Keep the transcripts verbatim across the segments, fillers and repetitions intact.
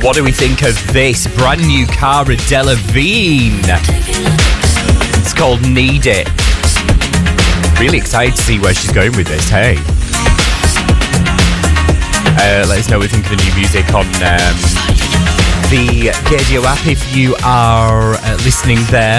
What do we think of this brand new Cara Delevingne? It's called Need It. Really excited to see where she's going with this, hey? Uh, let us know what you think of the new music on um, the Gaydio app if you are uh, listening there.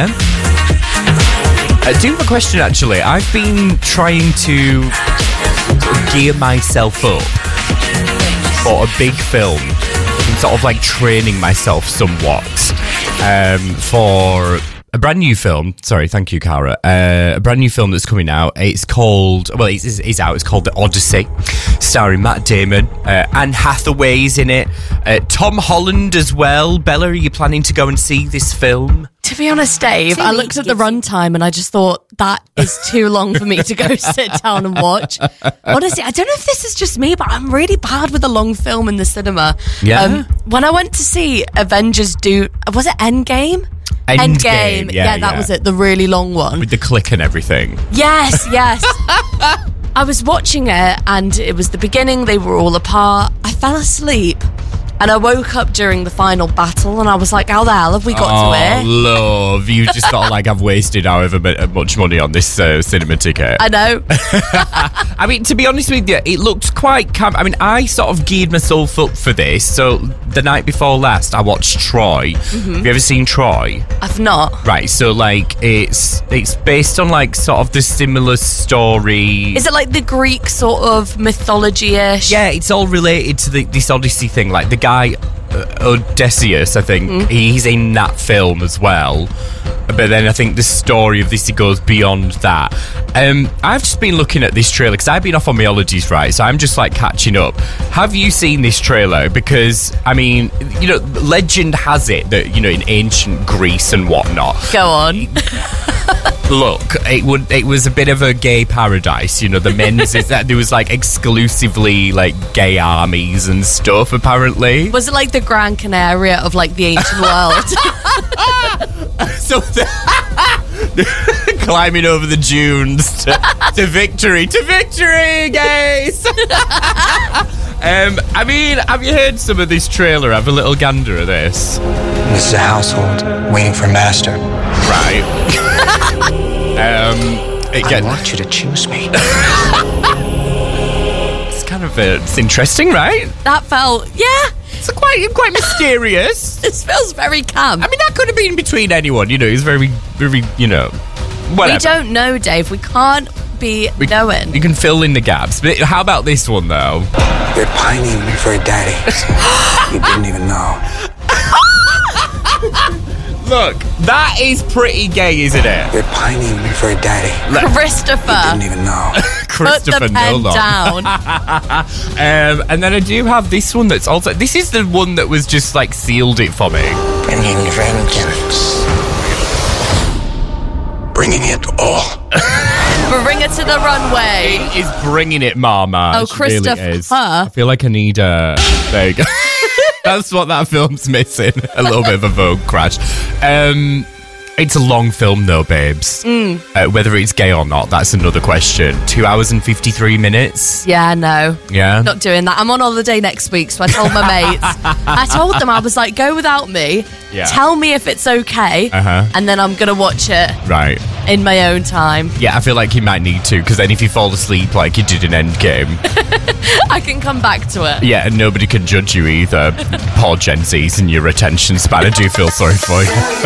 I do have a question, actually. I've been trying to sort of gear myself up for a big film. I'm sort of like training myself somewhat um, for a brand new film. Sorry, thank you, Cara. Uh, a brand new film that's coming out. It's called, well, it's, it's out. It's called The Odyssey, starring Matt Damon. Uh, Anne Hathaway's in it. Uh, Tom Holland as well. Bella, are you planning to go and see this film? To be honest, Dave, I looked at the runtime and I just thought that is too long for me to go sit down and watch. Honestly, I don't know if this is just me, but I'm really bad with a long film in the cinema. Yeah. Um, when I went to see Avengers do, was it Endgame? Endgame, Endgame. yeah, Yeah, that yeah. was it, the really long one. With the click and everything. Yes, yes. I was watching it and it was the beginning, they were all apart. I fell asleep. And I woke up during the final battle and I was like, how the hell have we got Oh, to here? love. You just got like, I've wasted however mu- much money on this uh, cinema ticket. I know. I mean, to be honest with you, it looked quite camp. I mean, I sort of geared myself up for this. So the night before last, I watched Troy. Mm-hmm. Have you ever seen Troy? I've not. Right, so like it's it's based on like sort of the similar story. Is it like the Greek sort of mythology-ish? Yeah, it's all related to the, this Odyssey thing. Like the guy uh, Odysseus, I think Mm. he's in that film as well. But then I think the story of this, it goes beyond that. Um, I've just been looking at this trailer because I've been off on my holidays, right? So I'm just like catching up. Have you seen this trailer? Because, I mean, you know, legend has it that, you know, in ancient Greece and whatnot, Go on. look, it would it was a bit of a gay paradise, you know. The men's is that there was like exclusively like gay armies and stuff. Apparently, Was it like the Gran Canaria of like the ancient world? so the- climbing over the dunes to, to victory, to victory, gays. um, I mean, have you heard some of this trailer? Have a little gander of this, This is a household waiting for master. right? um, it I get, want you to choose me. it's kind of uh, it's interesting, right? That felt, yeah, It's quite quite mysterious. this feels very camp. I mean, that could have been between anyone, you know. He's very, very, you know, whatever. we don't know, Dave. We can't be We- knowing. You can fill in the gaps. But how about this one, though? You're pining for a daddy. You didn't even know. Look, that is pretty gay, isn't it? You're pining for a daddy. Christopher, Didn't even know. put the pen Nolan. down. Um, and then I do have this one that's also... This is the one that was just, like, sealed it for me. Bringing vengeance. Bringing it all. Bring it to the runway. It is bringing it, Mama. Oh, It really Christopher. is. I feel like I need a... There you go. That's what that film's missing. A little bit of a Vogue crash. Um, it's a long film, though, babes. Mm. Uh, whether it's gay or not, that's another question. Two hours and fifty-three minutes. Yeah, no. Yeah. Not doing that. I'm on holiday next week, so I told my mates. I told them, I was like, go without me. Yeah. Tell me if it's okay. Uh-huh. And then I'm going to watch it Right. in my own time. Yeah, I feel like you might need to, because then if you fall asleep like you did in Endgame, I can come back to it. yeah, and nobody can judge you either. Poor Gen Z's and your attention span. I do feel sorry for you.